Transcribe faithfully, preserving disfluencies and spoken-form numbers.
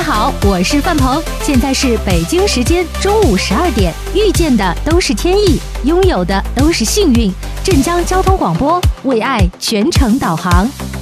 好，我是范鹏，现在是北京时间中午十二点。遇见的都是天意，拥有的都是幸运。镇江交通广播为爱全程导航。